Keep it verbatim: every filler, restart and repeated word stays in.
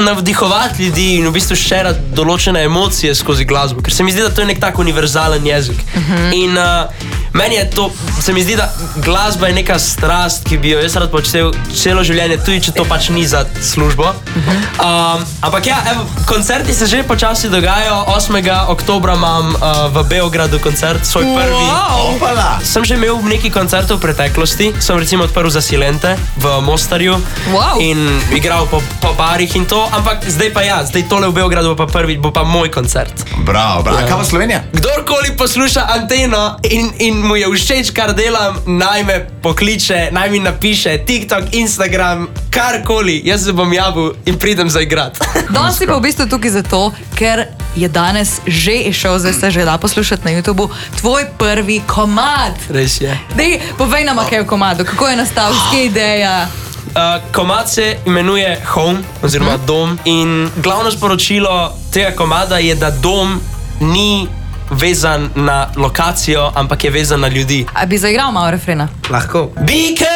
navdihovati ljudi in v bistvu šerati določene emocije skozi glasbo, ker se mi zdi, da to je nek tak univerzalen jezik. Uh-huh. In uh, meni je to, se mi zdi, da glasba je neka strast, ki bi jo jaz rad počel celo življenje, tudi če to pač ni za službo. Uh-huh. um, ampak ja, evo, koncerti se že počasi dogajajo. osmega oktobra imam uh, v Beogradu koncert, svoj prvi. Wow. Sem že imel nekaj koncertov v preteklosti, sem recimo odprl za Silente v Mostarju. Wow. In igral po, po barih in to, ampak zdaj pa ja, zdaj tole v Beogradu bo pa prvi, bo pa moj koncert. Bravo, bravo. Ja. Kaj pa Slovenija? Kdorkoli posluša Anteno in, in mu je všeč, kar delam, naj me pokliče, naj mi napiše TikTok, Instagram, karkoli, jaz se bom javil in pridem zaigrat. Danes si pa v bistvu tukaj zato, ker je danes že išel, zdaj se že da poslušati na YouTubu, tvoj prvi komad. Res je. Dej, povej nam, kaj je v komadu, kako je nastal, kje je ideja? Uh, komad se imenuje Home, oziroma uh-huh. Dom, in glavno sporočilo tega komada je, da dom ni vezan na lokacijo, ampak je vezan na ljudi. A bi zaigral malo refrena? Lahko. Be